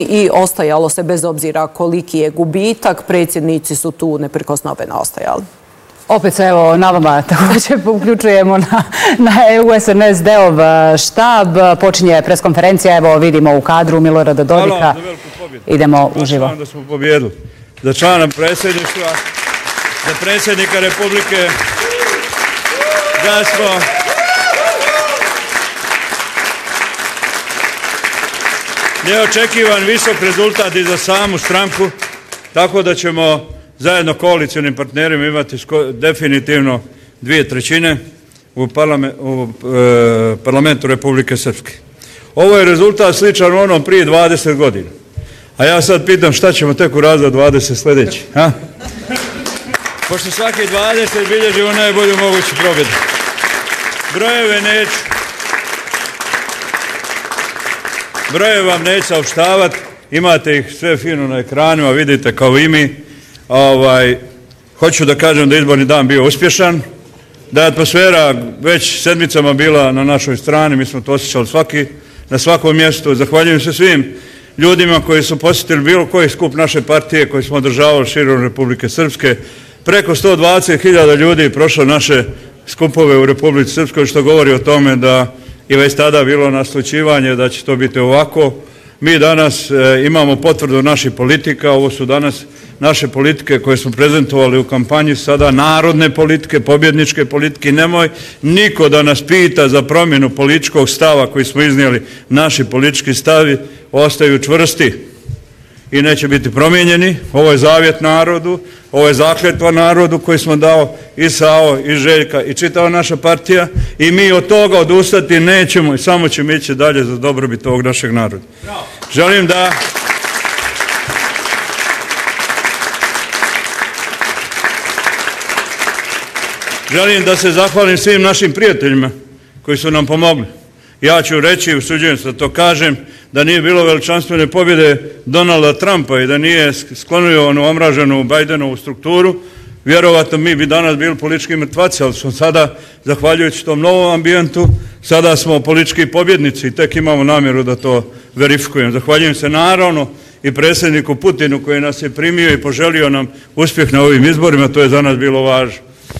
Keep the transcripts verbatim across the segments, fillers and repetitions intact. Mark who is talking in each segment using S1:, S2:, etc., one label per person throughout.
S1: i ostajalo se bez obzira koliki je gubitak. Predsjednici su tu neprikosnoveno ostajali.
S2: Opet se evo na vama također uključujemo na, na E U S N S D-ov štab. Počinje preskonferencija, evo vidimo u kadru Milorada Dodika.
S3: Hvala za veliku pobjedu.
S2: Idemo uživo.
S3: Hvala da smo pobjedili. Za člana predsjedništva, za predsjednika Republike, da smo neočekivan visok rezultat i za samu stranku, tako da ćemo zajedno koalicionim partnerima imati definitivno dvije trećine u, parlament, u e, parlamentu Republike Srpske. Ovo je rezultat sličan onom prije dvadeset godina. A ja sad pitam šta ćemo tek uraditi za dvadeset sljedeći. Ha? Pošto svaki dvadeset bilježimo najbolju moguću pobjedu. Brojeve neću. Brojeve vam neću saopštavati. Imate ih sve fino na ekranima, vidite kao i mi. Ovaj, hoću da kažem da je izborni dan bio uspješan, da je atmosfera već sedmicama bila na našoj strani, mi smo to osjećali svaki, na svakom mjestu. Zahvaljujem se svim ljudima koji su posjetili bilo koji skup naše partije koji smo održavali širom Republike Srpske. Preko sto dvadeset hiljada ljudi prošlo naše skupove u Republici Srpskoj, što govori o tome da je već tada bilo naslućivanje da će to biti ovako. Mi danas e, imamo potvrdu naših politika, ovo su danas naše politike koje smo prezentovali u kampanji, sada narodne politike, pobjedničke politike. Nemoj niko da nas pita za promjenu političkog stava koji smo iznijeli. Naši politički stavi ostaju čvrsti i neće biti promijenjeni. Ovo je zavjet narodu, ovo je zakletva narodu koji smo dao i Sao, i Željka, i čitava naša partija, i mi od toga odustati nećemo i samo ćemo ići dalje za dobrobit ovog našeg naroda. Želim da Želim da se zahvalim svim našim prijateljima koji su nam pomogli. Ja ću reći, usuđujem se da to kažem, da nije bilo veličanstvene pobjede Donalda Trumpa i da nije sklonio onu omraženu Bajdenovu strukturu, vjerovatno mi bi danas bili politički mrtvaci, ali smo sada, zahvaljujući tom novom ambijentu, sada smo politički pobjednici i tek imamo namjeru da to verifikujem. Zahvaljujem se naravno i predsjedniku Putinu koji nas je primio i poželio nam uspjeh na ovim izborima, to je za nas bilo važno.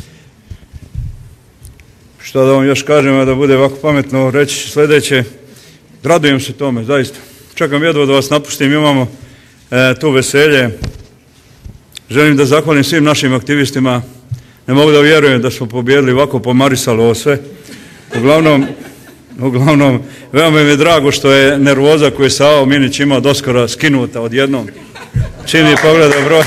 S3: Što da vam još kažem, a da bude ovako pametno reći sljedeće, radujem se tome, zaista. Čekam jedva da vas napustim, imamo e, tu veselje. Želim da zahvalim svim našim aktivistima. Ne mogu da vjerujem da smo pobjedili ovako pomarisalo ovo sve. Uglavnom, uglavnom, veoma mi je drago što je nervoza koju je Sao Minić imao doskora skinuta odjednom. Čim je pogledao broj.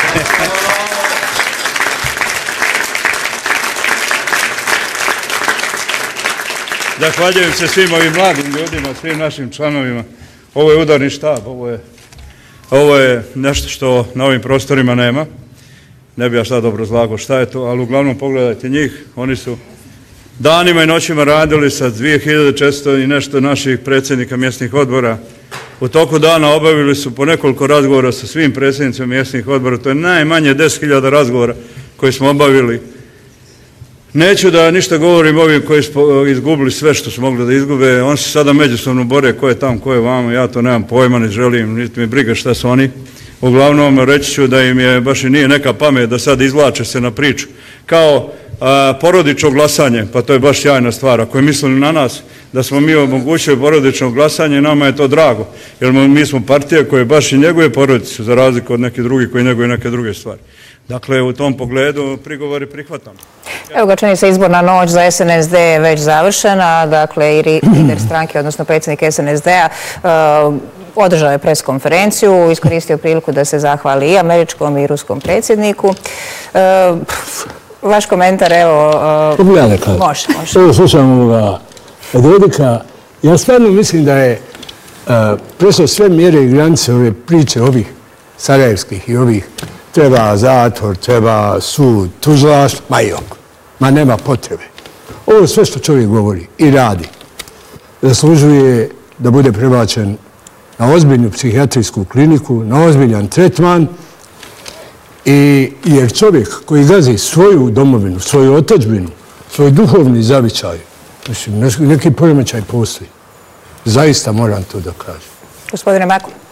S3: Zahvaljujem se svim ovim mladim ljudima, svim našim članovima. Ovo je udarni štab, ovo je, ovo je nešto što na ovim prostorima nema. Ne bi ja sad obrazlagao šta je to, ali uglavnom pogledajte njih. Oni su danima i noćima radili sa dvije hiljade četiristo i nešto naših predsjednika mjesnih odbora. U toku dana obavili su po nekoliko razgovora sa svim predsjednicima mjesnih odbora. To je najmanje deset hiljada razgovora koje smo obavili. Neću da ništa govorim ovim koji su izgubili sve što su mogli da izgube. On se sada međusobno bore ko je tam, ko je vamo. Ja to nemam pojma, ne želim, niti mi briga šta su oni. Uglavnom reći ću da im je baš i nije neka pamet da sad izvlače se na priču. Kao a, porodično glasanje, pa to je baš sjajna stvar. Ako je mislili na nas da smo mi omogućili porodično glasanje, nama je to drago. Jer mi smo partija koja baš i njeguje porodicu, za razliku od neke drugi koji njeguje neke druge stvari. Dakle, u tom pogledu prigovori prihvatam.
S2: Evo ga, čini se izborna noć za S N S D je već završena. Dakle, i lider stranke, odnosno predsjednik S N S D-a, uh, održao je preskonferenciju, iskoristio priliku da se zahvali i američkom i ruskom predsjedniku. Uh, vaš komentar, evo... Uh,
S4: ja nekada.
S2: Može, može.
S4: Evo, slušam ovoga Dodika. Ja stvarno mislim da je uh, prešlo sve mjere i granice ove priče, ovih sarajevskih i ovih treba zatvor, treba sud, tužilaštvo, ma i oko. Ma nema potrebe. Ovo sve što čovjek govori i radi zaslužuje da bude prebačen na ozbiljnu psihijatrijsku kliniku, na ozbiljan tretman, i jer čovjek koji gazi svoju domovinu, svoju otadžbinu, svoj duhovni zavičaj, mislim, neki poremećaj postoji. Zaista moram to da kažem.
S2: Gospodine Mako.